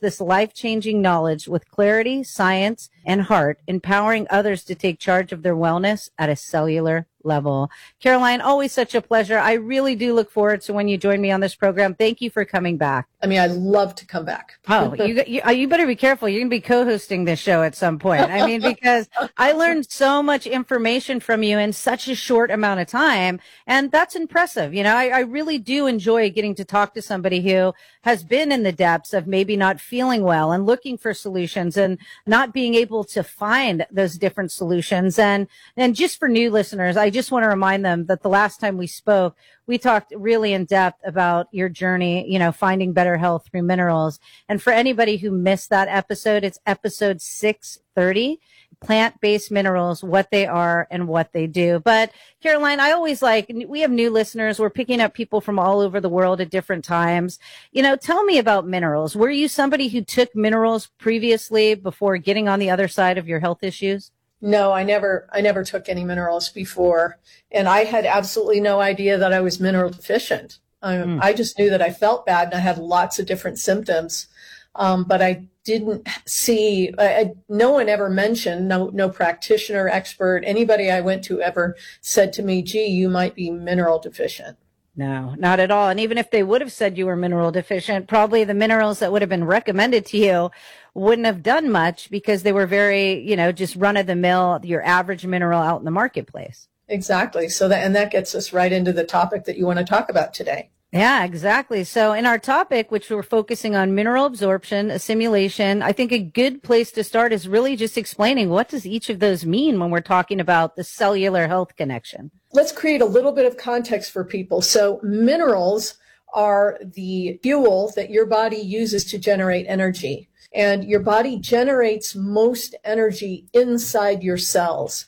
this life-changing knowledge with clarity, science, and heart, empowering others to take charge of their wellness at a cellular level. Caroline, always such a pleasure. I really do look forward to when you join me on this program. Thank you for coming back. I mean, I'd love to come back. Oh, you better be careful. You're going to be co-hosting this show at some point. I mean, because I learned so much information from you in such a short amount of time. And that's impressive. You know, I really do enjoy getting to talk to somebody who has been in the depths of maybe not feeling well and looking for solutions and not being able to find those different solutions. And just for new listeners, I just want to remind them that the last time we spoke, we talked really in depth about your journey, you know, finding better health through minerals. And for anybody who missed that episode, it's episode 630, plant-based minerals, what they are and what they do. But Caroline, I always we have new listeners. We're picking up people from all over the world at different times. You know, tell me about minerals. Were you somebody who took minerals previously before getting on the other side of your health issues? No, I never took any minerals before. And I had absolutely no idea that I was mineral deficient. I just knew that I felt bad and I had lots of different symptoms. But I didn't see, no one ever mentioned, no practitioner, expert, anybody I went to ever said to me, gee, you might be mineral deficient. No, not at all. And even if they would have said you were mineral deficient, probably the minerals that would have been recommended to you wouldn't have done much because they were very, you know, just run of the mill, your average mineral out in the marketplace. Exactly. So that gets us right into the topic that you want to talk about today. Yeah, exactly. So in our topic, which we're focusing on mineral absorption, assimilation, I think a good place to start is really just explaining what does each of those mean when we're talking about the cellular health connection. Let's create a little bit of context for people. So minerals are the fuel that your body uses to generate energy. And your body generates most energy inside your cells.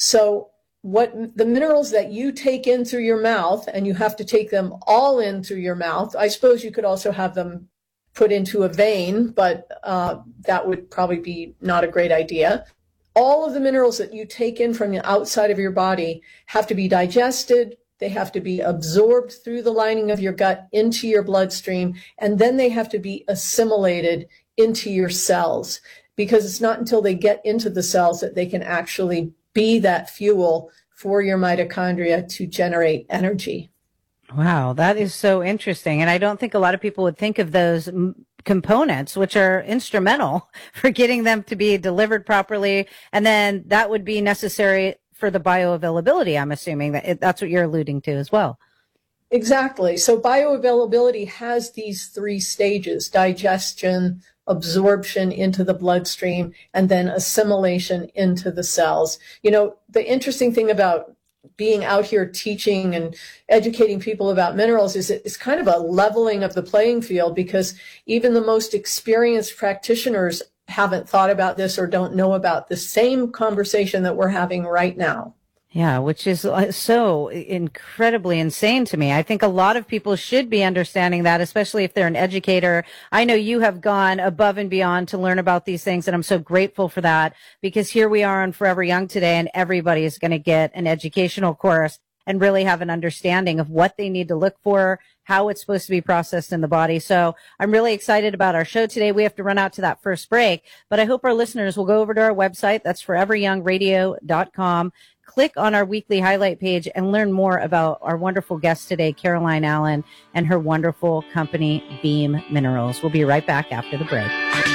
So what the minerals that you take in through your mouth, and you have to take them all in through your mouth. I suppose you could also have them put into a vein, but that would probably be not a great idea. All of the minerals that you take in from the outside of your body have to be digested. They have to be absorbed through the lining of your gut into your bloodstream, and then they have to be assimilated into your cells, because it's not until they get into the cells that they can actually be that fuel for your mitochondria to generate energy. Wow, that is so interesting. And I don't think a lot of people would think of those components, which are instrumental for getting them to be delivered properly. And then that would be necessary for the bioavailability. I'm assuming that's what you're alluding to as well. Exactly. So bioavailability has these three stages: digestion, absorption into the bloodstream, and then assimilation into the cells. You know, the interesting thing about being out here teaching and educating people about minerals is it's kind of a leveling of the playing field, because even the most experienced practitioners haven't thought about this or don't know about the same conversation that we're having right now. Yeah, which is so incredibly insane to me. I think a lot of people should be understanding that, especially if they're an educator. I know you have gone above and beyond to learn about these things, and I'm so grateful for that, because here we are on Forever Young today, and everybody is going to get an educational course and really have an understanding of what they need to look for, how it's supposed to be processed in the body. So I'm really excited about our show today. We have to run out to that first break, but I hope our listeners will go over to our website. That's foreveryoungradio.com. Click on our weekly highlight page and learn more about our wonderful guest today, Caroline Allen, and her wonderful company, Beam Minerals. We'll be right back after the break.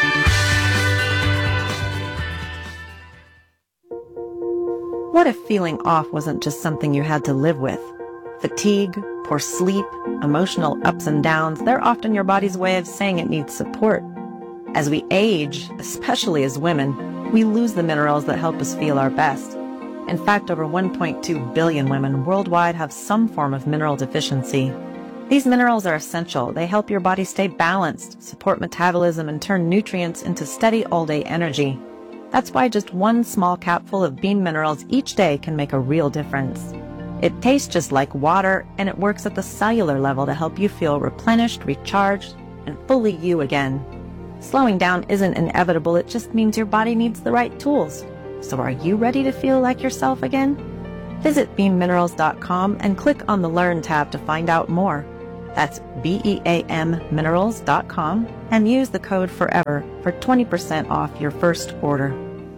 What if feeling off wasn't just something you had to live with? Fatigue, poor sleep, emotional ups and downs, they're often your body's way of saying it needs support. As we age, especially as women, we lose the minerals that help us feel our best. In fact, over 1.2 billion women worldwide have some form of mineral deficiency. These minerals are essential. They help your body stay balanced, support metabolism, and turn nutrients into steady all-day energy. That's why just one small capful of Beam Minerals each day can make a real difference. It tastes just like water, and it works at the cellular level to help you feel replenished, recharged, and fully you again. Slowing down isn't inevitable. It just means your body needs the right tools. So are you ready to feel like yourself again? Visit beamminerals.com and click on the Learn tab to find out more. That's BEAMminerals.com and use the code FOREVER for 20% off your first order.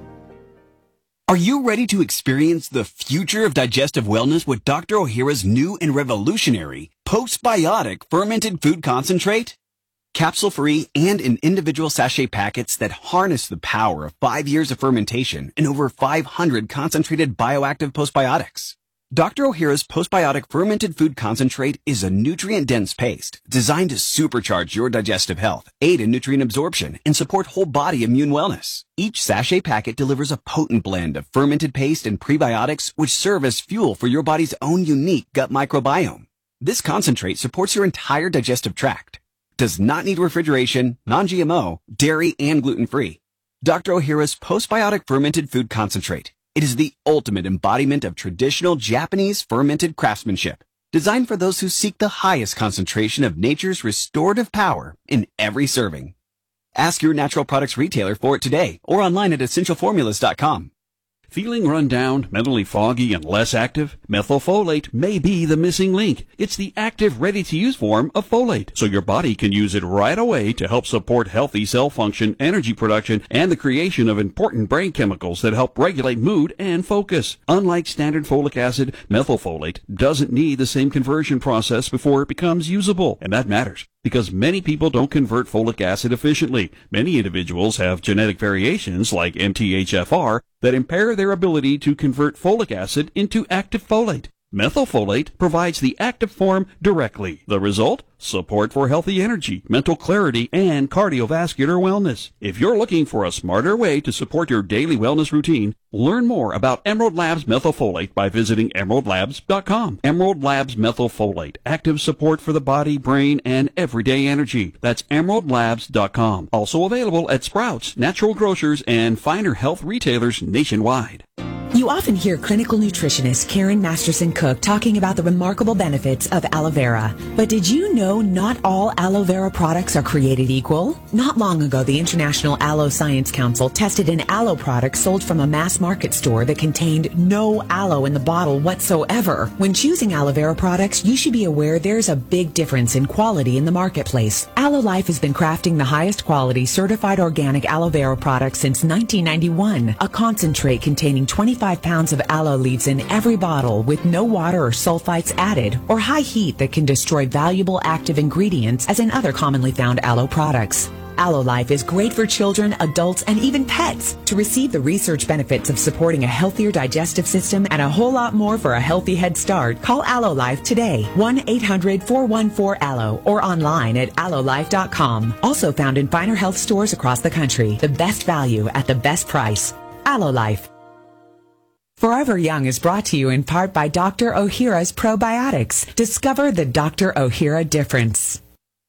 Are you ready to experience the future of digestive wellness with Dr. Ohhira's new and revolutionary postbiotic fermented food concentrate? Capsule-free and in individual sachet packets that harness the power of 5 years of fermentation and over 500 concentrated bioactive postbiotics. Dr. Ohhira's postbiotic fermented food concentrate is a nutrient-dense paste designed to supercharge your digestive health, aid in nutrient absorption, and support whole body immune wellness. Each sachet packet delivers a potent blend of fermented paste and prebiotics which serve as fuel for your body's own unique gut microbiome. This concentrate supports your entire digestive tract, does not need refrigeration, non-GMO, dairy, and gluten-free. Dr. Ohhira's postbiotic fermented food concentrate. It is the ultimate embodiment of traditional Japanese fermented craftsmanship, designed for those who seek the highest concentration of nature's restorative power in every serving. Ask your natural products retailer for it today or online at essentialformulas.com. Feeling run down, mentally foggy, and less active? Methylfolate may be the missing link. It's the active, ready-to-use form of folate, so your body can use it right away to help support healthy cell function, energy production, and the creation of important brain chemicals that help regulate mood and focus. Unlike standard folic acid, methylfolate doesn't need the same conversion process before it becomes usable, and that matters, because many people don't convert folic acid efficiently. Many individuals have genetic variations like MTHFR that impair their ability to convert folic acid into active folate. Methylfolate provides the active form directly. The result? Support for healthy energy, mental clarity, and cardiovascular wellness. If you're looking for a smarter way to support your daily wellness routine, learn more about Emerald Labs Methylfolate by visiting emeraldlabs.com. Emerald Labs Methylfolate, active support for the body, brain, and everyday energy. That's emeraldlabs.com. Also available at Sprouts, Natural Grocers, and finer health retailers nationwide. You often hear clinical nutritionist Karen Masterson Cook talking about the remarkable benefits of aloe vera. But did you know not all aloe vera products are created equal? Not long ago, the International Aloe Science Council tested an aloe product sold from a mass market store that contained no aloe in the bottle whatsoever. When choosing aloe vera products, you should be aware there's a big difference in quality in the marketplace. Aloe Life has been crafting the highest quality certified organic aloe vera products since 1991. A concentrate containing 25 pounds of aloe leaves in every bottle with no water or sulfites added or high heat that can destroy valuable active ingredients as in other commonly found aloe products. Aloe Life is great for children, adults, and even pets. To receive the research benefits of supporting a healthier digestive system and a whole lot more for a healthy head start, call Aloe Life today, 1-800-414-ALOE, or online at aloelife.com. Also found in finer health stores across the country. The best value at the best price. Aloe Life. Forever Young is brought to you in part by Dr. Ohhira's Probiotics. Discover the Dr. Ohhira difference.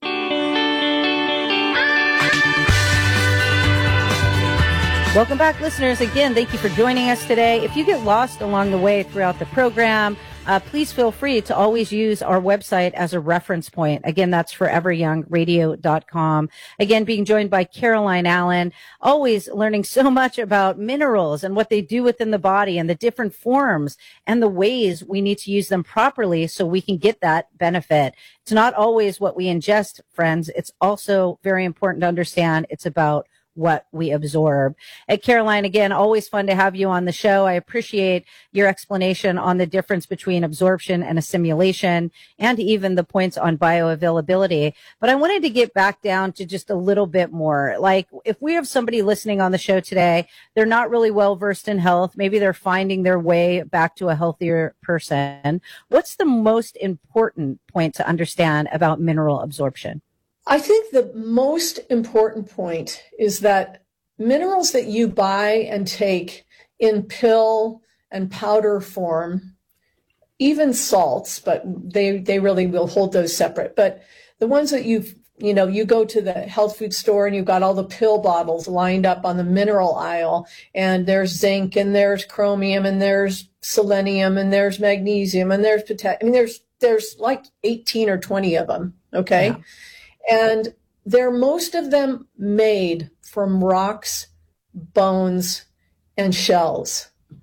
Welcome back, listeners. Again, thank you for joining us today. If you get lost along the way throughout the program, please feel free to always use our website as a reference point. Again, that's foreveryoungradio.com. Again, being joined by Caroline Allen, always learning so much about minerals and what they do within the body and the different forms and the ways we need to use them properly so we can get that benefit. It's not always what we ingest, friends. It's also very important to understand it's about what we absorb. Caroline, again, always fun to have you on the show. I appreciate your explanation on the difference between absorption and assimilation and even the points on bioavailability. But I wanted to get back down to just a little bit more. Like, if we have somebody listening on the show today, they're not really well versed in health. Maybe they're finding their way back to a healthier person. What's the most important point to understand about mineral absorption? I think the most important point is that minerals that you buy and take in pill and powder form, even salts, but they really will hold those separate. But the ones that you go to the health food store and you've got all the pill bottles lined up on the mineral aisle, and there's zinc and there's chromium and there's selenium and there's magnesium and there's potassium. I mean, there's like 18 or 20 of them. Okay. Yeah. And they're most of them made from rocks, bones, and shells.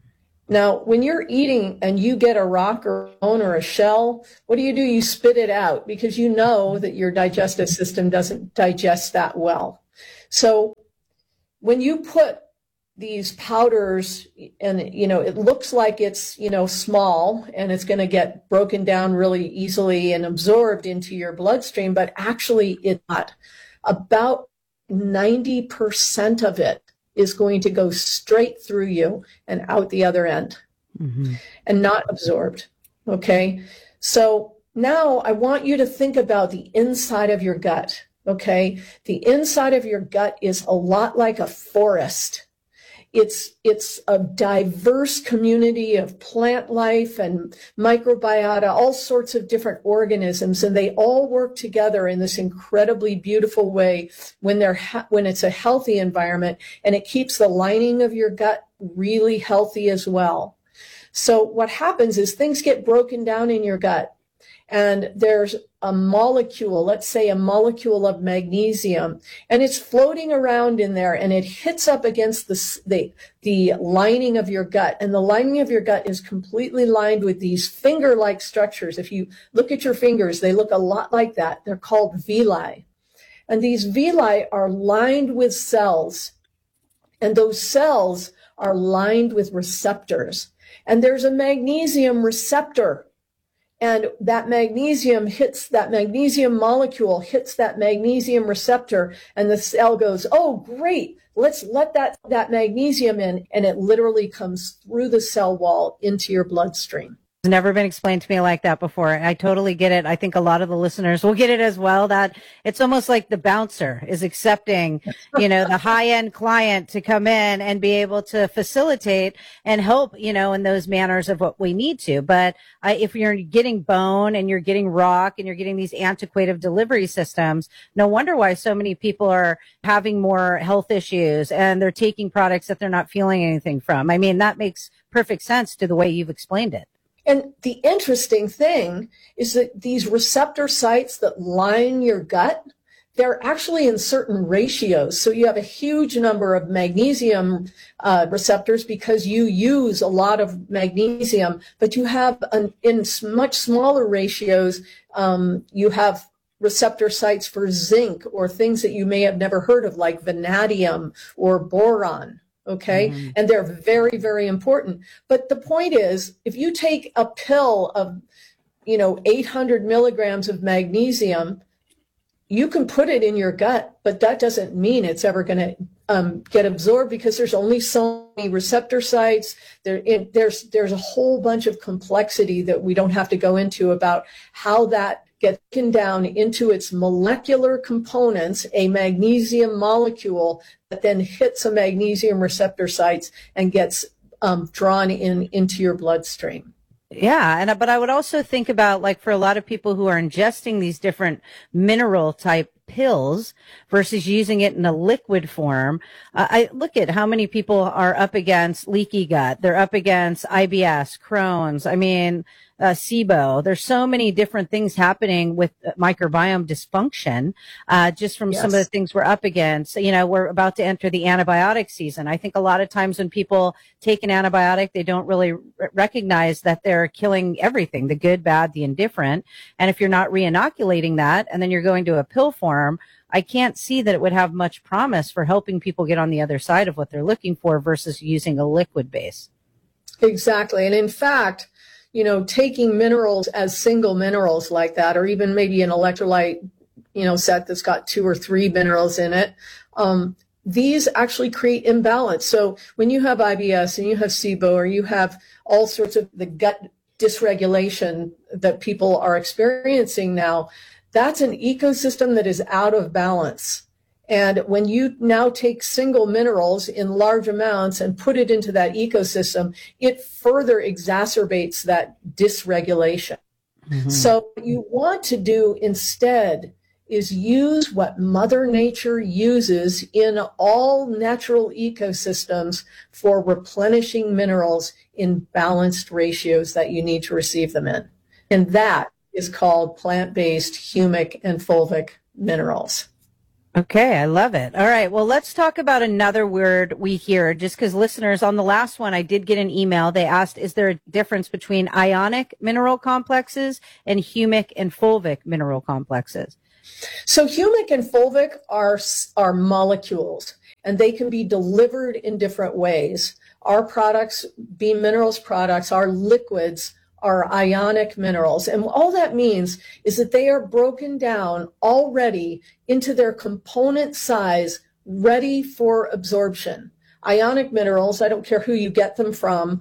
Now, when you're eating and you get a rock or a bone or a shell, what do? You spit it out because you know that your digestive system doesn't digest that well. So when you put these powders and, it looks like it's, small and it's going to get broken down really easily and absorbed into your bloodstream, but actually it's not. About 90% of it is going to go straight through you and out the other end and not absorbed. Okay. So now I want you to think about the inside of your gut. Okay. The inside of your gut is a lot like a forest. It's a diverse community of plant life and microbiota, all sorts of different organisms, and they all work together in this incredibly beautiful way when it's a healthy environment, and it keeps the lining of your gut really healthy as well. So what happens is things get broken down in your gut, and there's a molecule, let's say a molecule of magnesium, and it's floating around in there, and it hits up against the lining of your gut. And the lining of your gut is completely lined with these finger-like structures. If you look at your fingers, they look a lot like that. They're called villi. And these villi are lined with cells, and those cells are lined with receptors. And there's a magnesium receptor. And that magnesium molecule hits that magnesium receptor, and the cell goes, oh, great, let's let that magnesium in, and it literally comes through the cell wall into your bloodstream. It's never been explained to me like that before. I totally get it. I think a lot of the listeners will get it as well, that it's almost like the bouncer is accepting, the high-end client to come in and be able to facilitate and help, in those manners of what we need to. But if you're getting bone and you're getting rock and you're getting these antiquated delivery systems, no wonder why so many people are having more health issues and they're taking products that they're not feeling anything from. I mean, that makes perfect sense to the way you've explained it. And the interesting thing is that these receptor sites that line your gut, they're actually in certain ratios. So you have a huge number of magnesium receptors because you use a lot of magnesium, but you have in much smaller ratios, you have receptor sites for zinc or things that you may have never heard of, like vanadium or boron. Okay. And they're very, very important. But the point is, if you take a pill of, 800 milligrams of magnesium, you can put it in your gut, but that doesn't mean it's ever going to get absorbed because there's only so many receptor sites. There's a whole bunch of complexity that we don't have to go into about how that gets broken down into its molecular components, a magnesium molecule that then hits a magnesium receptor sites and gets drawn into your bloodstream. Yeah. But I would also think about, like, for a lot of people who are ingesting these different mineral type pills versus using it in a liquid form. I look at how many people are up against leaky gut. They're up against IBS, Crohn's. I mean, SIBO. There's so many different things happening with microbiome dysfunction, just from some of the things we're up against. We're about to enter the antibiotic season. I think a lot of times when people take an antibiotic, they don't really recognize that they're killing everything, the good, bad, the indifferent. And if you're not re-inoculating that, and then you're going to a pill form, I can't see that it would have much promise for helping people get on the other side of what they're looking for versus using a liquid base. Exactly. And in fact, taking minerals as single minerals like that, or even maybe an electrolyte, set that's got 2 or 3 minerals in it, these actually create imbalance. So when you have IBS and you have SIBO, or you have all sorts of the gut dysregulation that people are experiencing now, that's an ecosystem that is out of balance. And when you now take single minerals in large amounts and put it into that ecosystem, it further exacerbates that dysregulation. So what you want to do instead is use what Mother Nature uses in all natural ecosystems for replenishing minerals in balanced ratios that you need to receive them in. And that is called plant-based humic and fulvic minerals. Okay, I love it. All right, well, let's talk about another word we hear, just because listeners, on the last one, I did get an email. They asked, is there a difference between ionic mineral complexes and humic and fulvic mineral complexes? So humic and fulvic are molecules, and they can be delivered in different ways. Our products, Beam Minerals products, our liquids are ionic minerals. And all that means is that they are broken down already into their component size, ready for absorption. Ionic minerals, I don't care who you get them from,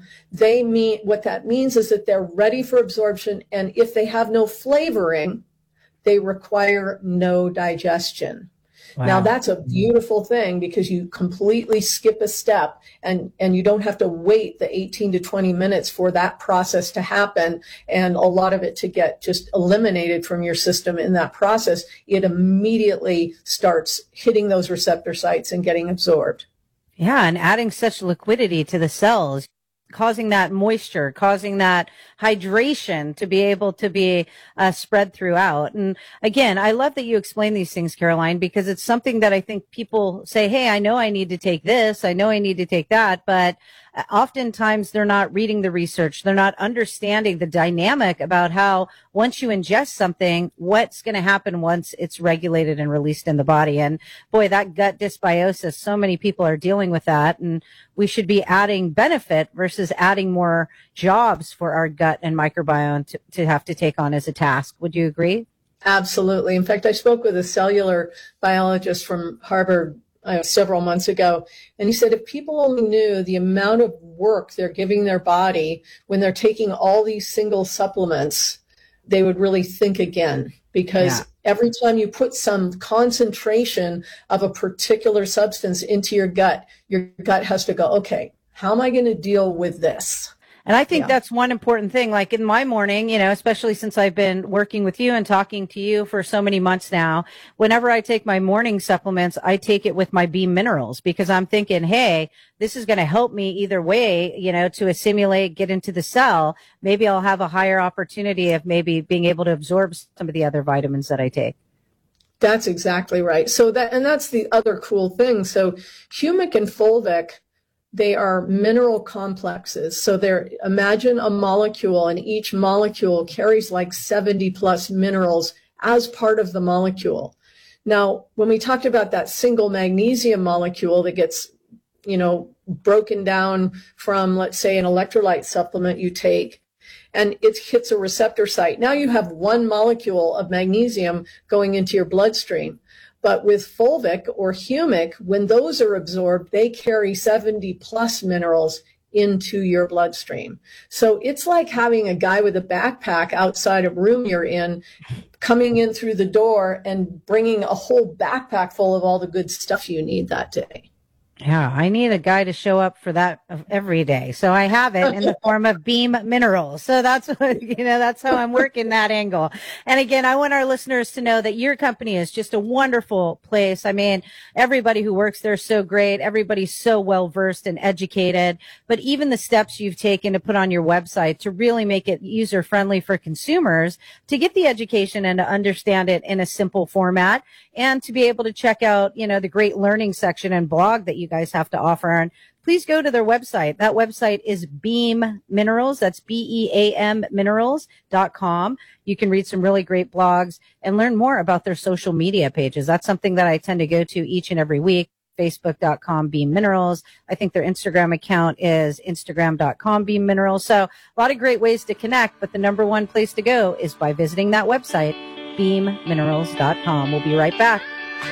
what that means is that they're ready for absorption, and if they have no flavoring, they require no digestion. Wow. Now that's a beautiful thing because you completely skip a step and you don't have to wait the 18 to 20 minutes for that process to happen and a lot of it to get just eliminated from your system in that process. It immediately starts hitting those receptor sites and getting absorbed. Yeah, and adding such liquidity to the cells, causing that moisture, causing that hydration to be able to be spread throughout. And again, I love that you explain these things, Caroline, because it's something that I think people say, hey, I know I need to take this, I know I need to take that, but oftentimes they're not reading the research. They're not understanding the dynamic about how once you ingest something, what's going to happen once it's regulated and released in the body. And boy, that gut dysbiosis, so many people are dealing with that. And we should be adding benefit versus adding more jobs for our gut and microbiome to have to take on as a task. Would you agree? Absolutely. In fact, I spoke with a cellular biologist from Harvard several months ago, and he said if people only knew the amount of work they're giving their body when they're taking all these single supplements, they would really think again, because every time you put some concentration of a particular substance into your gut has to go, okay, how am I going to deal with this? And I think that's one important thing. Like in my morning, especially since I've been working with you and talking to you for so many months now, whenever I take my morning supplements, I take it with my Beam Minerals because I'm thinking, hey, this is going to help me either way, to assimilate, get into the cell. Maybe I'll have a higher opportunity of maybe being able to absorb some of the other vitamins that I take. That's exactly right. That's the other cool thing. So humic and fulvic, they are mineral complexes. So imagine a molecule, and each molecule carries like 70 plus minerals as part of the molecule. Now, when we talked about that single magnesium molecule that gets, broken down from, let's say, an electrolyte supplement you take, and it hits a receptor site. Now you have one molecule of magnesium going into your bloodstream. But with fulvic or humic, when those are absorbed, they carry 70 plus minerals into your bloodstream. So it's like having a guy with a backpack outside a room you're in, coming in through the door and bringing a whole backpack full of all the good stuff you need that day. Yeah, I need a guy to show up for that every day. So I have it in the form of Beam Minerals. So that's what, that's how I'm working that angle. And again, I want our listeners to know that your company is just a wonderful place. I mean, everybody who works there is so great. Everybody's so well versed and educated. But even the steps you've taken to put on your website to really make it user friendly for consumers to get the education and to understand it in a simple format and to be able to check out, the great learning section and blog that you guys have to offer. And please go to their website. That website is Beam Minerals. That's BEAM minerals.com. You can read some really great blogs and learn more about their social media pages. That's something that I tend to go to each and every week. Facebook.com Beam Minerals. I think their Instagram account is Instagram.com Beam Minerals. So a lot of great ways to connect, but the number one place to go is by visiting that website, BeamMinerals.com. We'll be right back.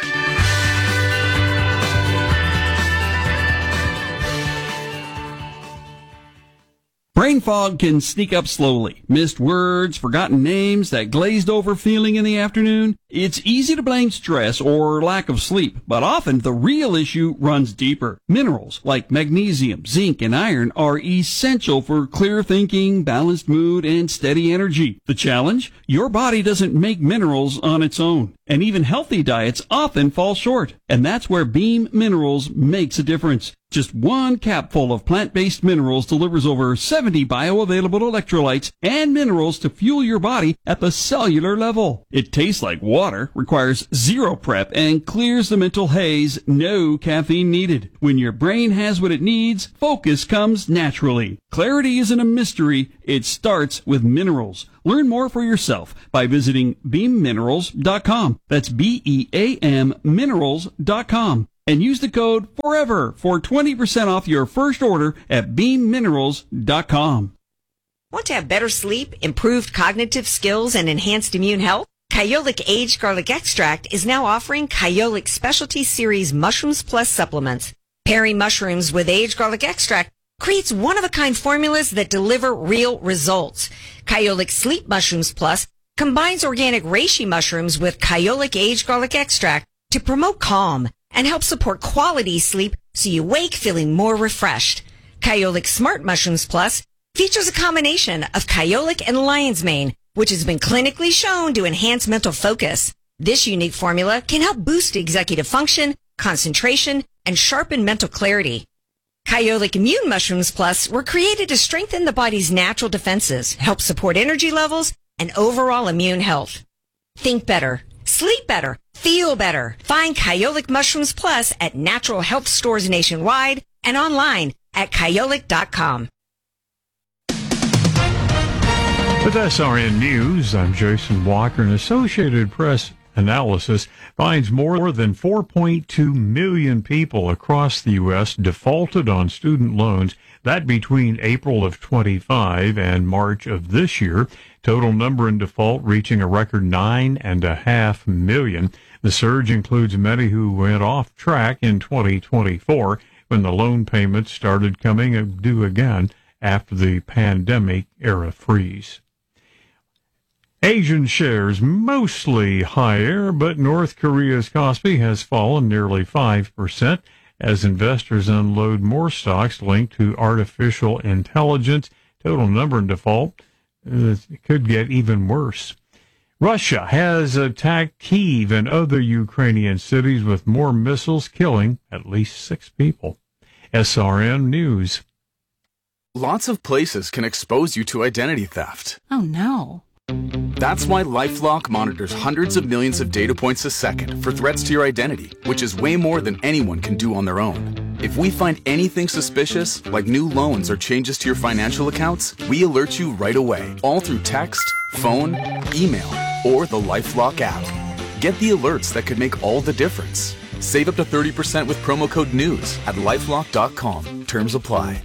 Brain fog can sneak up slowly. Missed words, forgotten names, that glazed over feeling in the afternoon. It's easy to blame stress or lack of sleep, but often the real issue runs deeper. Minerals like magnesium, zinc, and iron are essential for clear thinking, balanced mood, and steady energy. The challenge? Your body doesn't make minerals on its own, and even healthy diets often fall short. And that's where Beam Minerals makes a difference. Just one capful of plant-based minerals delivers over 70 bioavailable electrolytes and minerals to fuel your body at the cellular level. It tastes like water, requires zero prep, and clears the mental haze. No caffeine needed. When your brain has what it needs, focus comes naturally. Clarity isn't a mystery. It starts with minerals. Learn more for yourself by visiting beamminerals.com. That's BEAM minerals.com. And use the code FOREVER for 20% off your first order at beamminerals.com. Want to have better sleep, improved cognitive skills, and enhanced immune health? Kyolic Aged Garlic Extract is now offering Kyolic Specialty Series Mushrooms Plus supplements. Pairing mushrooms with aged garlic extract creates one-of-a-kind formulas that deliver real results. Kyolic Sleep Mushrooms Plus combines organic reishi mushrooms with Kyolic Aged Garlic Extract to promote calm and help support quality sleep so you wake feeling more refreshed. Kyolic Smart Mushrooms Plus features a combination of kyolic and lion's mane, which has been clinically shown to enhance mental focus. This unique formula can help boost executive function, concentration, and sharpen mental clarity. Kyolic Immune Mushrooms Plus were created to strengthen the body's natural defenses, help support energy levels, and overall immune health. Think better. Sleep better. Feel better. Find Kyolic Mushrooms Plus at natural health stores nationwide and online at kyolic.com. With SRN News, I'm Jason Walker. An Associated Press analysis finds more than 4.2 million people across the U.S. defaulted on student loans. That between April of 25 and March of this year. Total number in default reaching a record 9.5 million. The surge includes many who went off track in 2024 when the loan payments started coming due again after the pandemic era freeze. Asian shares mostly higher, but North Korea's Kospi has fallen nearly 5% as investors unload more stocks linked to artificial intelligence. Total number in default could get even worse. Russia has attacked Kyiv and other Ukrainian cities with more missiles, killing at least 6 people. SRN News. Lots of places can expose you to identity theft. Oh, no. That's why LifeLock monitors hundreds of millions of data points a second for threats to your identity, which is way more than anyone can do on their own. If we find anything suspicious, like new loans or changes to your financial accounts, we alert you right away, all through text, phone, email, or the LifeLock app. Get the alerts that could make all the difference. Save up to 30% with promo code NEWS at LifeLock.com. Terms apply.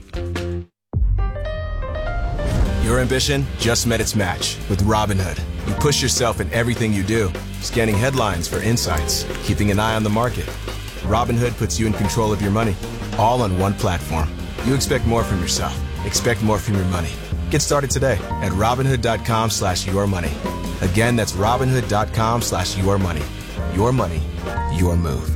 Your ambition just met its match with Robinhood. You push yourself in everything you do, scanning headlines for insights, keeping an eye on the market. Robinhood puts you in control of your money, all on one platform. You expect more from yourself. Expect more from your money. Get started today at Robinhood.com/yourmoney. Again, that's Robinhood.com/yourmoney. Your money, your move.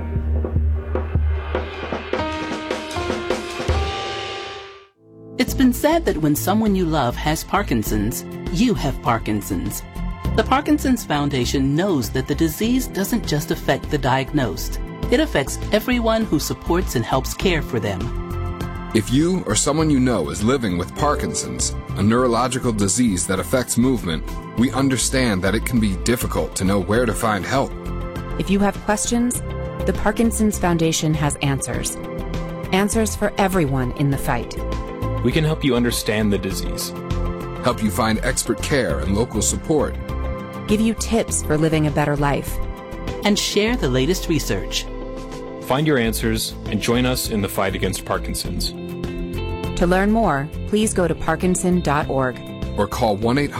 It's been said that when someone you love has Parkinson's, you have Parkinson's. The Parkinson's Foundation knows that the disease doesn't just affect the diagnosed. It affects everyone who supports and helps care for them. If you or someone you know is living with Parkinson's, a neurological disease that affects movement, we understand that it can be difficult to know where to find help. If you have questions, the Parkinson's Foundation has answers. Answers for everyone in the fight. We can help you understand the disease, help you find expert care and local support, give you tips for living a better life, and share the latest research. Find your answers and join us in the fight against Parkinson's. To learn more, please go to parkinson.org or call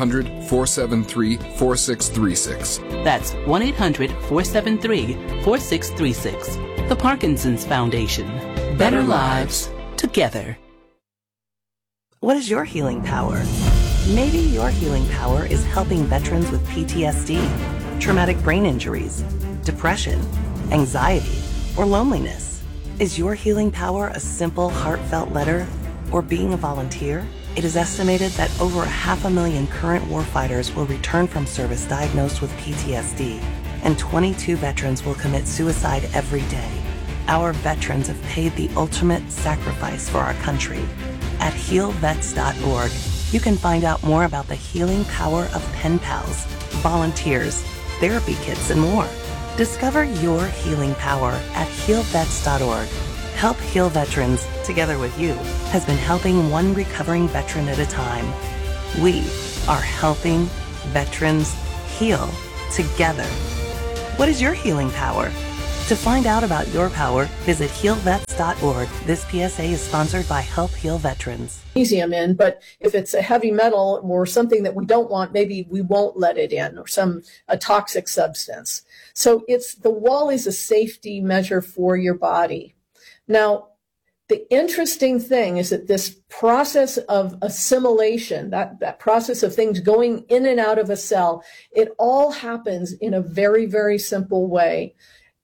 1-800-473-4636. That's 1-800-473-4636. The Parkinson's Foundation. Better lives together. What is your healing power? Maybe your healing power is helping veterans with PTSD, traumatic brain injuries, depression, anxiety, or loneliness. Is your healing power a simple, heartfelt letter or being a volunteer? It is estimated that over 500,000 current warfighters will return from service diagnosed with PTSD, and 22 veterans will commit suicide every day. Our veterans have paid the ultimate sacrifice for our country. At healvets.org, you can find out more about the healing power of pen pals, volunteers, therapy kits, and more. Discover your healing power at healvets.org. Help Heal Veterans, together with you, has been helping one recovering veteran at a time. We are helping veterans heal together. What is your healing power? To find out about your power, visit healvets.org. This PSA is sponsored by Help Heal Veterans. Magnesium in, but if it's a heavy metal or something that we don't want, maybe we won't let it in, or a toxic substance. So the wall is a safety measure for your body. Now, the interesting thing is that this process of assimilation, that process of things going in and out of a cell, it all happens in a very, very simple way,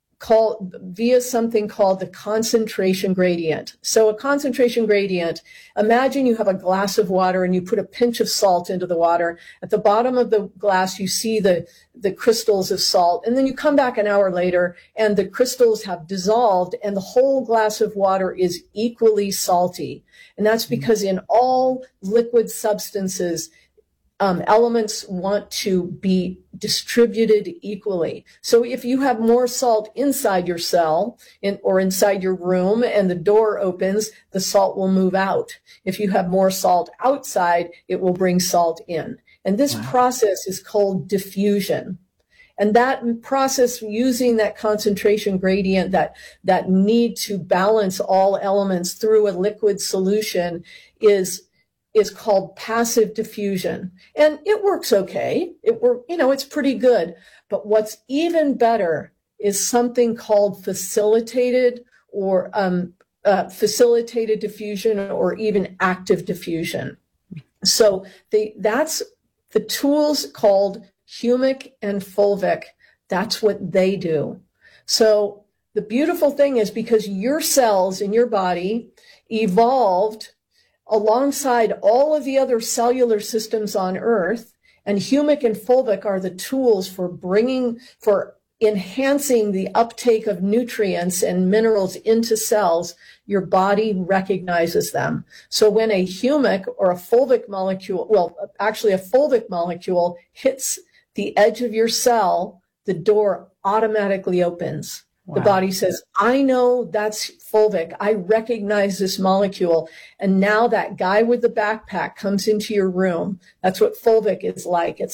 via something called the concentration gradient. So a concentration gradient, imagine you have a glass of water and you put a pinch of salt into the water. At the bottom of the glass, you see the crystals of salt, and then you come back an hour later and the crystals have dissolved and the whole glass of water is equally salty. And that's because in all liquid substances, elements want to be distributed equally. So if you have more salt inside your cell or inside your room and the door opens, the salt will move out. If you have more salt outside, it will bring salt in. And this process is called diffusion. And that process, using that concentration gradient, that need to balance all elements through a liquid solution, is called passive diffusion. And it works okay. It's pretty good. But what's even better is something called facilitated diffusion, or even active diffusion. So that's the tools called humic and fulvic. That's what they do. So the beautiful thing is, because your cells in your body evolved alongside all of the other cellular systems on Earth, and humic and fulvic are the tools for enhancing the uptake of nutrients and minerals into cells, your body recognizes them. So when a humic or a fulvic molecule, actually a fulvic molecule, hits the edge of your cell, the door automatically opens. Wow. The body says, I know that's fulvic. I recognize this molecule. And now that guy with the backpack comes into your room. That's what fulvic is like. It's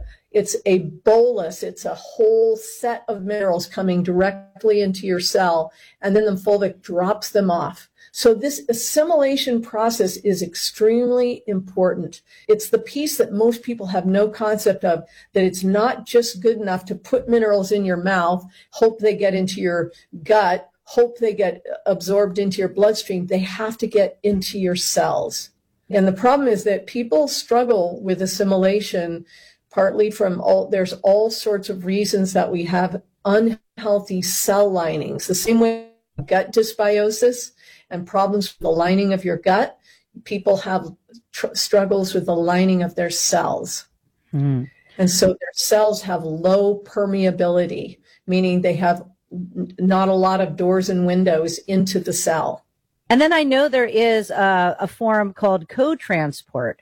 a bolus. It's a whole set of minerals coming directly into your cell. And then the fulvic drops them off. So this assimilation process is extremely important. It's the piece that most people have no concept of, that it's not just good enough to put minerals in your mouth, hope they get into your gut, hope they get absorbed into your bloodstream. They have to get into your cells. And the problem is that people struggle with assimilation, partly there's all sorts of reasons that we have unhealthy cell linings. The same way gut dysbiosis and problems with the lining of your gut, people have struggles with the lining of their cells. And so their cells have low permeability, meaning they have not a lot of doors and windows into the cell. And then I know there is a form called co-transport.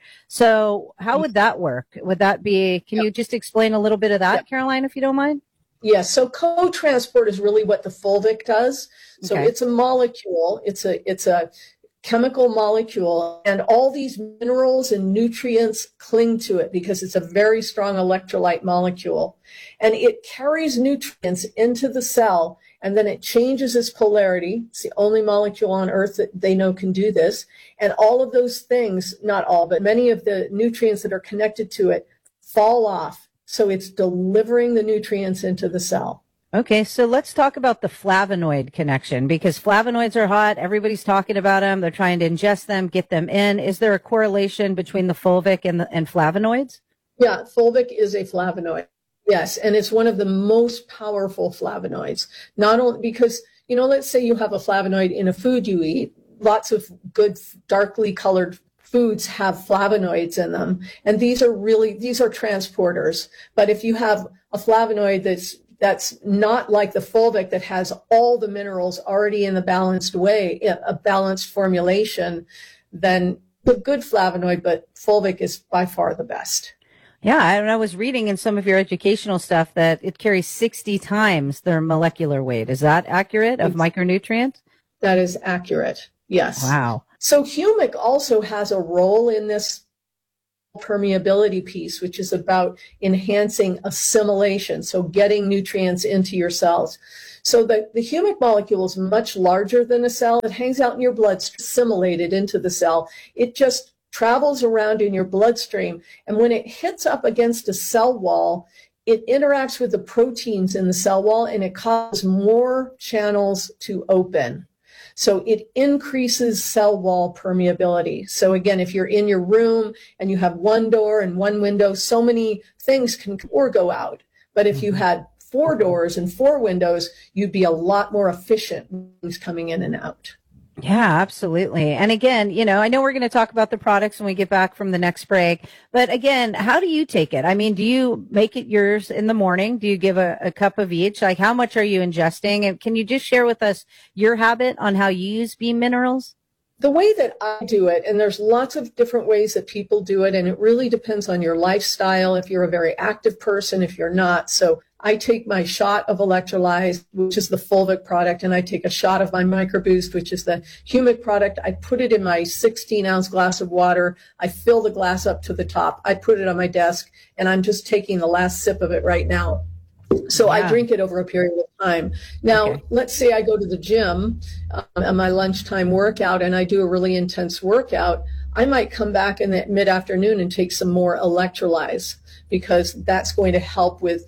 So how would that work? Would that be, can you just explain a little bit of that, Caroline, if you don't mind? Yes. So co-transport is really what the fulvic does. So it's a molecule. It's a chemical molecule, and all these minerals and nutrients cling to it because it's a very strong electrolyte molecule, and it carries nutrients into the cell, and then it changes its polarity. It's the only molecule on Earth that they know can do this. And all of those things, not all, but many of the nutrients that are connected to it fall off. So it's delivering the nutrients into the cell. Okay, so let's talk about the flavonoid connection, because flavonoids are hot. Everybody's talking about them. They're trying to ingest them, get them in. Is there a correlation between the fulvic and flavonoids? Yeah, fulvic is a flavonoid. Yes, and it's one of the most powerful flavonoids. Not only because, let's say you have a flavonoid in a food you eat. Lots of good, darkly colored foods have flavonoids in them, and these are transporters. But if you have a flavonoid that's that's not like the fulvic that has all the minerals already in the balanced way, a balanced formulation, then a good flavonoid, but fulvic is by far the best. Yeah, I was reading in some of your educational stuff that it carries 60 times their molecular weight. Is that accurate of micronutrients? That is accurate. Yes. Wow. So humic also has a role in this permeability piece, which is about enhancing assimilation, so getting nutrients into your cells. So the humic molecule is much larger than a cell. It hangs out in your bloodstream, assimilated into the cell. It just travels around in your bloodstream, and when it hits up against a cell wall, it interacts with the proteins in the cell wall, and it causes more channels to open. So it increases cell wall permeability. So again, if you're in your room and you have one door and one window, so many things can go out. But if you had 4 doors and 4 windows, you'd be a lot more efficient with things coming in and out. Yeah, absolutely. And again, I know we're going to talk about the products when we get back from the next break, but again, how do you take it? I mean, do you make it yours in the morning? Do you give a cup of each? Like, how much are you ingesting? And can you just share with us your habit on how you use Beam Minerals? The way that I do it, and there's lots of different ways that people do it, and it really depends on your lifestyle, if you're a very active person, if you're not. So I take my shot of Electrolyze, which is the fulvic product, and I take a shot of my MicroBoost, which is the humic product. I put it in my 16-ounce glass of water. I fill the glass up to the top. I put it on my desk, and I'm just taking the last sip of it right now. So I drink it over a period of time. Now, let's say I go to the gym on my lunchtime workout and I do a really intense workout. I might come back in the mid-afternoon and take some more Electrolyze, because that's going to help with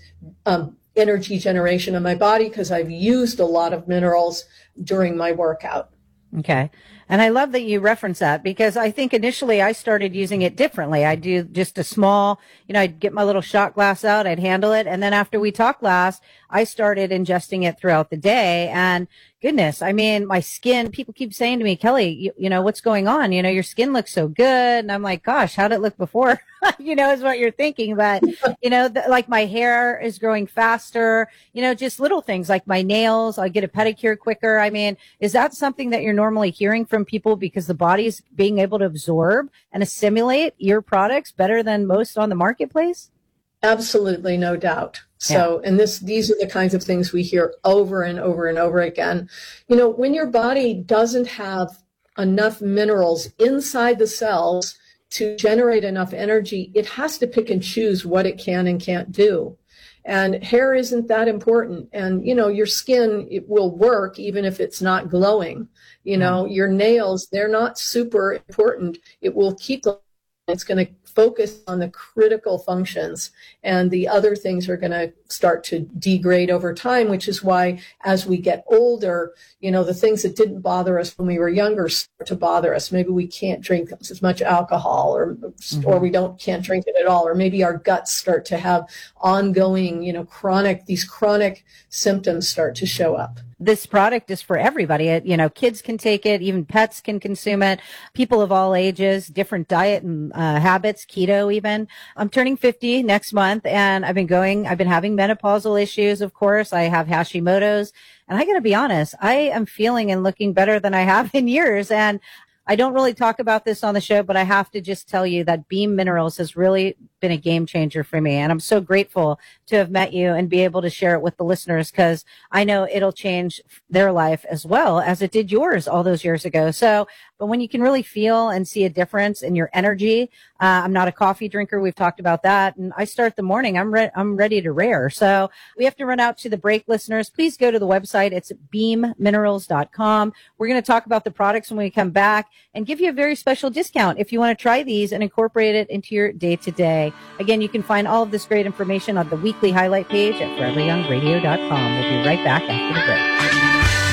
energy generation in my body, because I've used a lot of minerals during my workout. Okay. And I love that you reference that, because I think initially I started using it differently. I'd do just a small, I'd get my little shot glass out, I'd handle it. And then after we talked last, I started ingesting it throughout the day. And goodness, I mean, my skin, people keep saying to me, Kelly, what's going on? Your skin looks so good. And I'm like, gosh, how'd it look before? Is what you're thinking. But, like my hair is growing faster, just little things like my nails, I get a pedicure quicker. I mean, is that something that you're normally hearing from people, because the body's being able to absorb and assimilate your products better than most on the marketplace? Absolutely, no doubt. So, and these are the kinds of things we hear over and over and over again. When your body doesn't have enough minerals inside the cells to generate enough energy, it has to pick and choose what it can and can't do. And hair isn't that important. And, your skin, it will work even if it's not glowing. Your nails, they're not super important. It will keep glowing. It's going to focus on the critical functions, and the other things are going to start to degrade over time, which is why as we get older, the things that didn't bother us when we were younger start to bother us. Maybe we can't drink as much alcohol, or we can't drink it at all, or maybe our guts start to have ongoing, these chronic symptoms start to show up. This product is for everybody. Kids can take it, even pets can consume it, people of all ages, different diet and habits, keto even. I'm turning 50 next month, and I've been having menopausal issues, of course. I have Hashimoto's, and I got to be honest, I am feeling and looking better than I have in years. And I don't really talk about this on the show, but I have to just tell you that Beam Minerals has really been a game changer for me. And I'm so grateful to have met you and be able to share it with the listeners, because I know it'll change their life as well as it did yours all those years ago. So, but when you can really feel and see a difference in your energy, I'm not a coffee drinker. We've talked about that. And I start the morning, I'm ready to rare. So we have to run out to the break, listeners. Please go to the website. It's beamminerals.com. We're going to talk about the products when we come back and give you a very special discount if you want to try these and incorporate it into your day-to-day. Again, you can find all of this great information on the weekly highlight page at foreveryoungradio.com. We'll be right back after the break.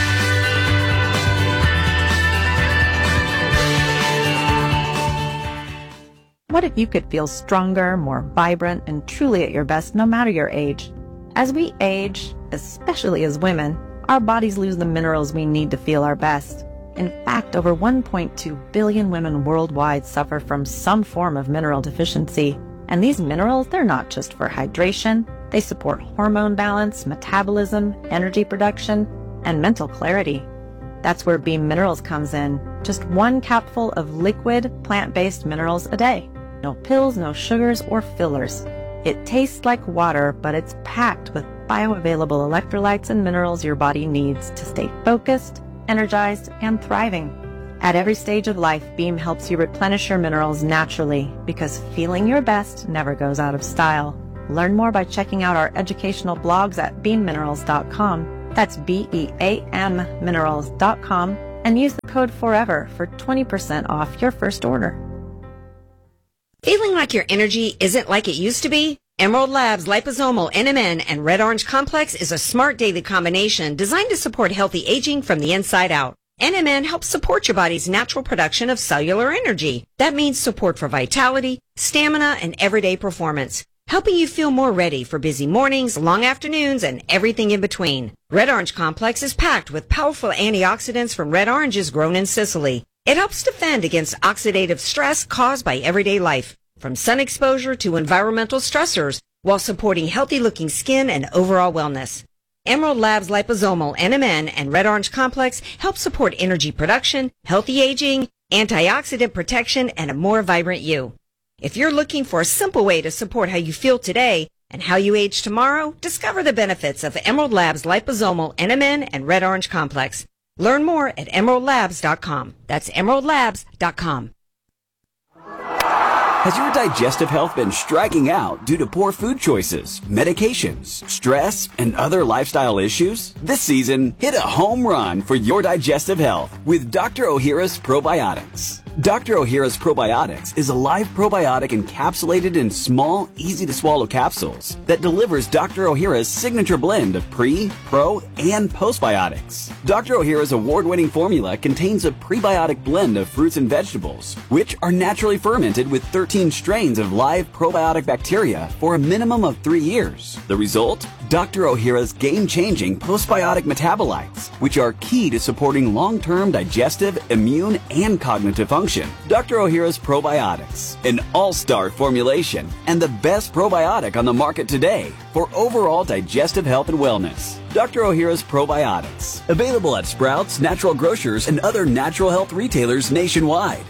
What if you could feel stronger, more vibrant, and truly at your best no matter your age? As we age, especially as women, our bodies lose the minerals we need to feel our best. In fact, over 1.2 billion women worldwide suffer from some form of mineral deficiency. And these minerals, they're not just for hydration, They support hormone balance, metabolism, energy production, and mental clarity. That's where Beam Minerals comes in. Just 1 capful of liquid, plant-based minerals a day. No pills, no sugars, or fillers. It tastes like water, but it's packed with bioavailable electrolytes and minerals your body needs to stay focused, energized, and thriving. At every stage of life, Beam helps you replenish your minerals naturally because feeling your best never goes out of style. Learn more by checking out our educational blogs at beamminerals.com. That's BEAM minerals.com, and use the code FOREVER for 20% off your first order. Feeling like your energy isn't like it used to be? Emerald Labs Liposomal NMN and Red Orange Complex is a smart daily combination designed to support healthy aging from the inside out. NMN helps support your body's natural production of cellular energy. That means support for vitality, stamina, and everyday performance, helping you feel more ready for busy mornings, long afternoons, and everything in between. Red Orange Complex is packed with powerful antioxidants from red oranges grown in Sicily. It helps defend against oxidative stress caused by everyday life, from sun exposure to environmental stressors, while supporting healthy-looking skin and overall wellness. Emerald Labs Liposomal NMN and Red Orange Complex help support energy production, healthy aging, antioxidant protection, and a more vibrant you. If you're looking for a simple way to support how you feel today and how you age tomorrow, discover the benefits of Emerald Labs Liposomal NMN and Red Orange Complex. Learn more at emeraldlabs.com. That's emeraldlabs.com. Has your digestive health been striking out due to poor food choices, medications, stress, and other lifestyle issues? This season, hit a home run for your digestive health with Dr. Ohhira's Probiotics. Dr. Ohhira's Probiotics is a live probiotic encapsulated in small, easy-to-swallow capsules that delivers Dr. Ohhira's signature blend of pre, pro, and postbiotics. Dr. Ohhira's award-winning formula contains a prebiotic blend of fruits and vegetables, which are naturally fermented with 13 strains of live probiotic bacteria for a minimum of 3 years. The result? Dr. Ohhira's game-changing postbiotic metabolites, which are key to supporting long-term digestive, immune, and cognitive function. Dr. Ohhira's Probiotics, an all-star formulation and the best probiotic on the market today for overall digestive health and wellness. Dr. Ohhira's Probiotics, available at Sprouts, Natural Grocers, and other natural health retailers nationwide.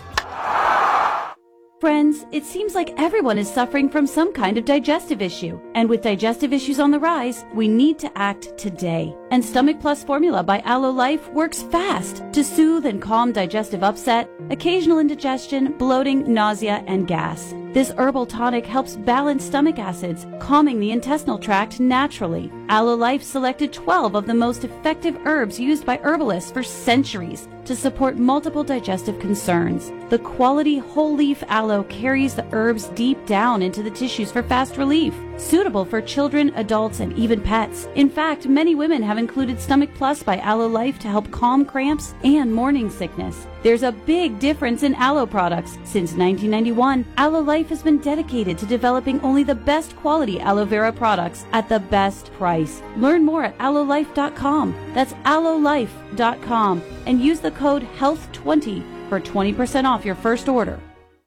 Friends, it seems like everyone is suffering from some kind of digestive issue. And with digestive issues on the rise, we need to act today. And Stomach Plus formula by Aloe Life works fast to soothe and calm digestive upset, occasional indigestion, bloating, nausea, and gas. This herbal tonic helps balance stomach acids, calming the intestinal tract naturally. Aloe Life selected 12 of the most effective herbs used by herbalists for centuries to support multiple digestive concerns. The quality whole leaf aloe carries the herbs deep down into the tissues for fast relief, suitable for children, adults, and even pets. In fact, many women have included Stomach Plus by Aloe Life to help calm cramps and morning sickness. There's a big difference in aloe products. Since 1991, Aloe Life has been dedicated to developing only the best quality aloe vera products at the best price. Learn more at aloelife.com. That's aloelife.com, and use the code HEALTH20 for 20% off your first order.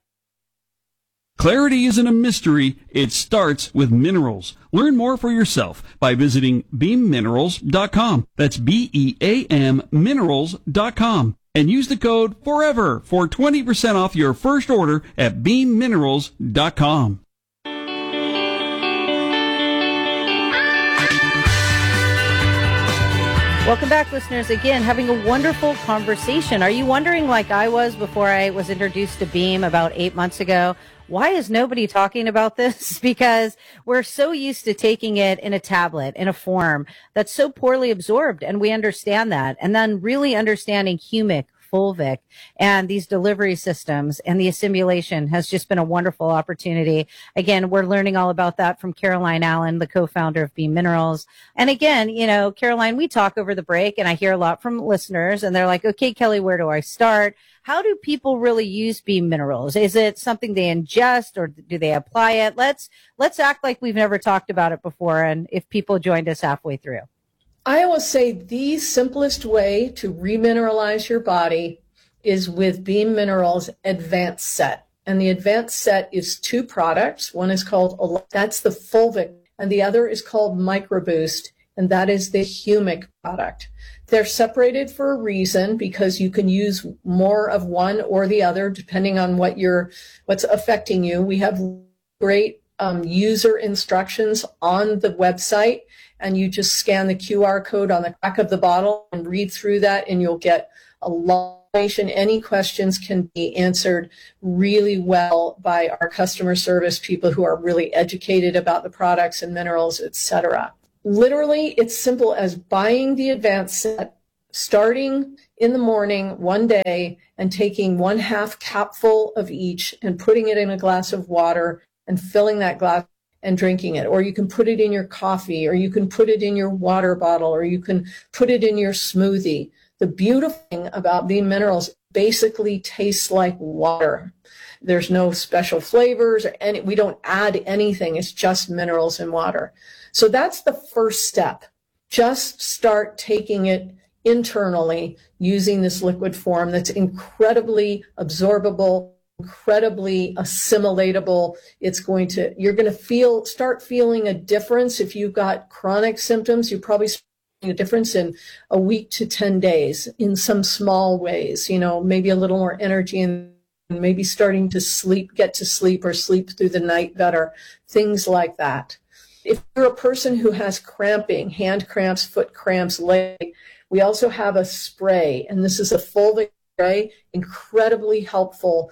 Clarity isn't a mystery, it starts with minerals. Learn more for yourself by visiting beamminerals.com. That's BEAM minerals.com. And use the code FOREVER for 20% off your first order at beamminerals.com. Welcome back, listeners. Again, having a wonderful conversation. Are you wondering, like I was before I was introduced to Beam about 8 months ago, why is nobody talking about this? Because we're so used to taking it in a tablet, in a form that's so poorly absorbed, and we understand that. And then really understanding humic, fulvic, and these delivery systems and the assimilation has just been a wonderful opportunity. Again, we're learning all about that from Caroline Allen, the co-founder of Beam Minerals. And again, you know, Caroline, we talk over the break, and I hear a lot from listeners, and they're like, okay, Kelly, where do I start? How do people really use Beam Minerals? Is it something they ingest, or do they apply it? Let's act like we've never talked about it before, and if people joined us halfway through. I will say the simplest way to remineralize your body is with Beam Minerals Advanced Set. And the Advanced Set is 2 products. One is called, that's the fulvic and the other is called MicroBoost, and that is the humic product. They're separated for a reason because you can use more of one or the other depending on what's affecting you. We have great user instructions on the website, and you just scan the QR code on the back of the bottle and read through that, and you'll get a lot of information. Any questions can be answered really well by our customer service people who are really educated about the products and minerals, etc. Literally, it's simple as buying the advanced set, starting in the morning one day and taking 1/2 capful of each and putting it in a glass of water and filling that glass and drinking it. Or you can put it in your coffee, or you can put it in your water bottle, or you can put it in your smoothie. The beautiful thing about the minerals basically tastes like water. There's no special flavors, we don't add anything. It's just minerals and water. So that's the first step. Just start taking it internally using this liquid form that's incredibly absorbable, incredibly assimilatable. You're going to start feeling a difference. If you've got chronic symptoms, you probably a difference in a week to 10 days in some small ways, maybe a little more energy and maybe starting to get to sleep or sleep through the night better, things like that. If you're a person who has cramping, hand cramps, foot cramps, leg, we also have a spray, and this is a fulvic spray, incredibly helpful.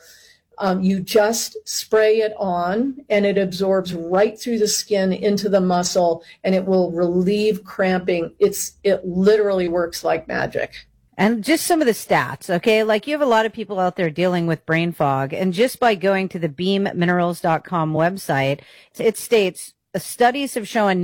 You just spray it on, and it absorbs right through the skin into the muscle, and it will relieve cramping. It literally works like magic. And just some of the stats, okay? Like you have a lot of people out there dealing with brain fog, and just by going to the beamminerals.com website, it states studies have shown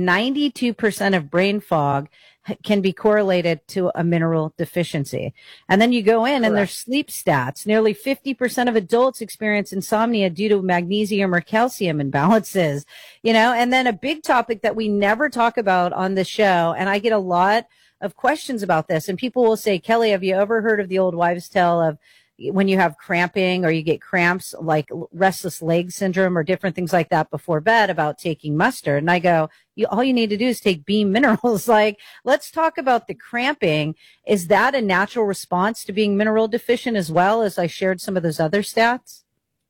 92% of brain fog can be correlated to a mineral deficiency. And then you go in and there's sleep stats. Nearly 50% of adults experience insomnia due to magnesium or calcium imbalances, and then a big topic that we never talk about on the show. And I get a lot of questions about this, and people will say, Kelly, have you ever heard of the old wives' tale of when you have cramping or you get cramps like restless leg syndrome or different things like that before bed about taking mustard? And I go, all you need to do is take Beam Minerals. Like, let's talk about the cramping. Is that a natural response to being mineral deficient as well, as I shared some of those other stats?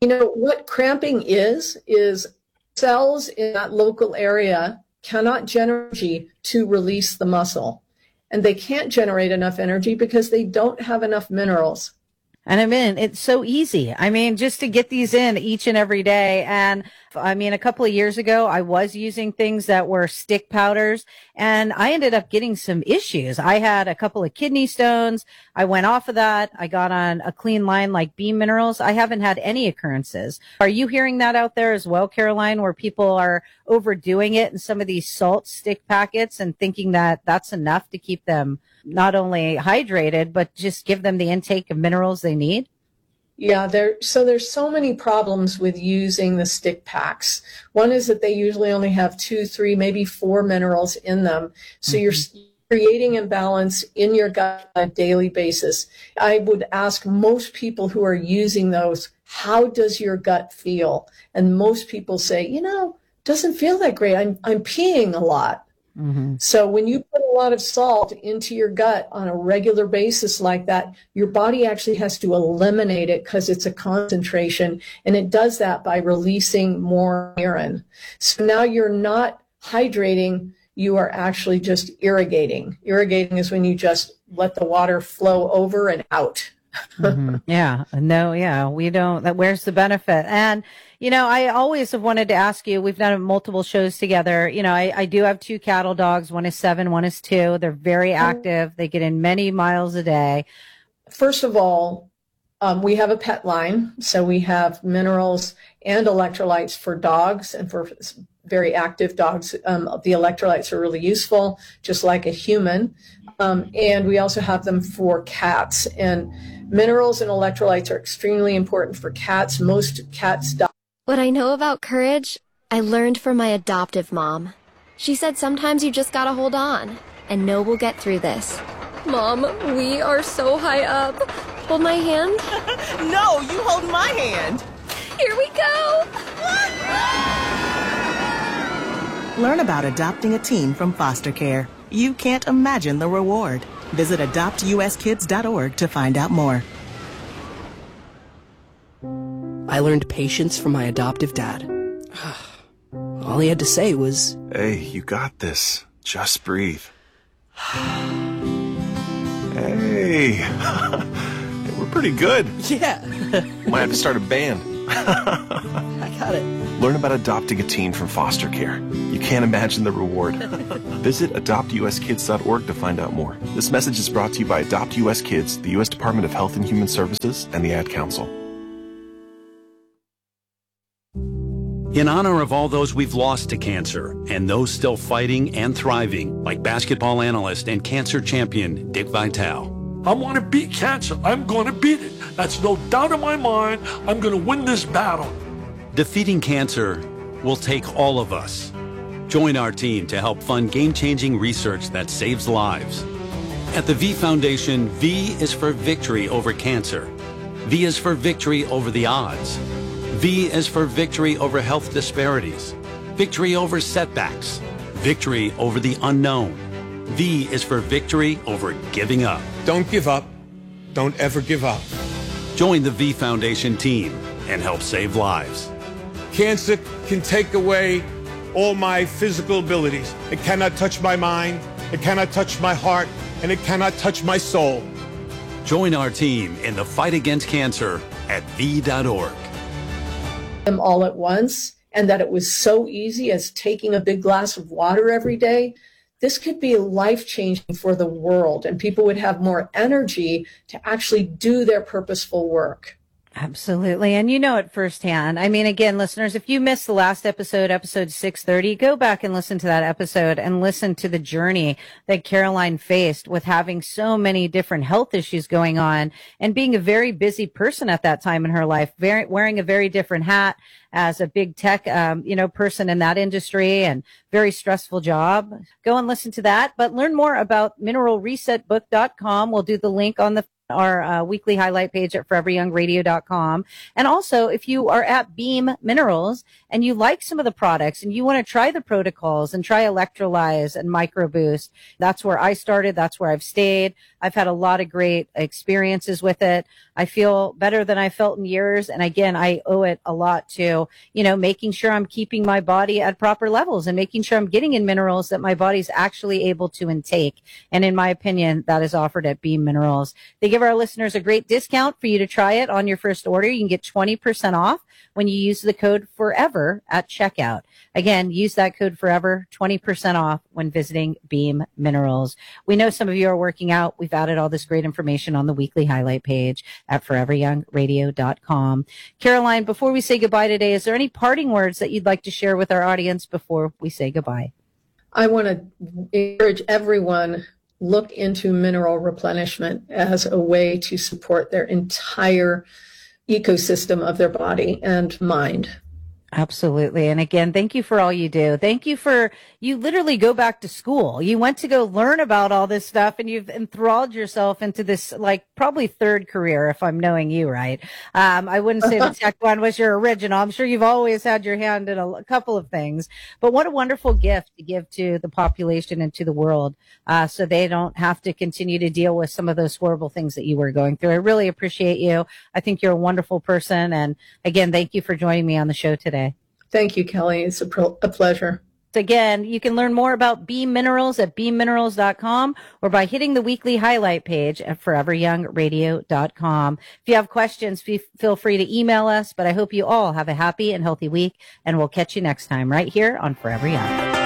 What cramping is cells in that local area cannot generate energy to release the muscle. And they can't generate enough energy because they don't have enough minerals. And it's so easy. Just to get these in each and every day. And a couple of years ago, I was using things that were stick powders, and I ended up getting some issues. I had a couple of kidney stones. I went off of that. I got on a clean line like Beam Minerals. I haven't had any occurrences. Are you hearing that out there as well, Caroline, where people are overdoing it in some of these salt stick packets and thinking that that's enough to keep them not only hydrated, but just give them the intake of minerals they need? Yeah, there's so many problems with using the stick packs. One is that they usually only have 2, 3, maybe 4 minerals in them. So you're creating imbalance in your gut on a daily basis. I would ask most people who are using those, how does your gut feel? And most people say, doesn't feel that great. I'm peeing a lot. Mm-hmm. So when you put a lot of salt into your gut on a regular basis like that, your body actually has to eliminate it because it's a concentration, and it does that by releasing more urine. So now you're not hydrating, you are actually just irrigating. Irrigating is when you just let the water flow over and out. Mm-hmm. Yeah. No, yeah, we don't. Where's the benefit? And, I always have wanted to ask you, we've done multiple shows together. I do have 2 cattle dogs. One is 7, one is 2. They're very active. They get in many miles a day. First of all, we have a pet line. So we have minerals and electrolytes for dogs and for very active dogs. The electrolytes are really useful, just like a human. And we also have them for cats. And minerals and electrolytes are extremely important for cats. Most cats die. What I know about courage, I learned from my adoptive mom. She said sometimes you just gotta hold on and know we'll get through this. Mom, we are so high up. Hold my hand. No, you hold my hand. Here we go. Learn about adopting a teen from foster care. You can't imagine the reward. Visit adoptuskids.org to find out more. I learned patience from my adoptive dad. All he had to say was, "Hey, you got this. Just breathe." Hey, we're pretty good. Yeah. Might have to start a band. I got it. Learn about adopting a teen from foster care. You can't imagine the reward. Visit adoptuskids.org to find out more. This message is brought to you by Adopt US Kids, the U.S. Department of Health and Human Services, and the Ad Council. In honor of all those we've lost to cancer and those still fighting and thriving, like basketball analyst and cancer champion Dick Vitale. I want to beat cancer. I'm going to beat it. That's no doubt in my mind. I'm going to win this battle. Defeating cancer will take all of us. Join our team to help fund game-changing research that saves lives. At the V Foundation, V is for victory over cancer. V is for victory over the odds. V is for victory over health disparities, victory over setbacks, victory over the unknown. V is for victory over giving up. Don't give up. Don't ever give up. Join the V Foundation team and help save lives. Cancer can take away all my physical abilities. It cannot touch my mind, it cannot touch my heart, and it cannot touch my soul. Join our team in the fight against cancer at V.org. Them all at once, and that it was so easy as taking a big glass of water every day. This could be life-changing for the world, and people would have more energy to actually do their purposeful work. Absolutely. And you know it firsthand. I mean, again, listeners, if you missed the last episode 630, go back and listen to that episode and listen to the journey that Caroline faced with having so many different health issues going on and being a very busy person at that time in her life, wearing a very different hat as a big tech, person in that industry and very stressful job. Go and listen to that, but learn more about mineralresetbook.com. We'll do the link on our weekly highlight page at foreveryoungradio.com. And also, if you are at Beam Minerals and you like some of the products and you want to try the protocols and try Electrolyze and MicroBoost, that's where I started. That's where I've stayed. I've had a lot of great experiences with it. I feel better than I felt in years. And again, I owe it a lot to, making sure I'm keeping my body at proper levels and making sure I'm getting in minerals that my body's actually able to intake. And in my opinion, that is offered at Beam Minerals. They give our listeners a great discount for you to try it on your first order. You can get 20% off when you use the code FOREVER at checkout. Again, use that code FOREVER, 20% off when visiting Beam Minerals. We know some of you are working out. We've added all this great information on the weekly highlight page at foreveryoungradio.com. Caroline, before we say goodbye today, is there any parting words that you'd like to share with our audience before we say goodbye? I want to encourage everyone, look into mineral replenishment as a way to support their entire ecosystem of their body and mind. Absolutely. And again, thank you for all you do. Thank you for, you literally go back to school. You went to go learn about all this stuff and you've enthralled yourself into this, probably third career, if I'm knowing you right. I wouldn't say the tech one was your original. I'm sure you've always had your hand in a couple of things, but what a wonderful gift to give to the population and to the world, so they don't have to continue to deal with some of those horrible things that you were going through. I really appreciate you. I think you're a wonderful person. And again, thank you for joining me on the show today. Thank you, Kelly. It's a pleasure. Again, you can learn more about Beam Minerals at beamminerals.com or by hitting the weekly highlight page at foreveryoungradio.com. If you have questions, feel free to email us, but I hope you all have a happy and healthy week, and we'll catch you next time right here on Forever Young.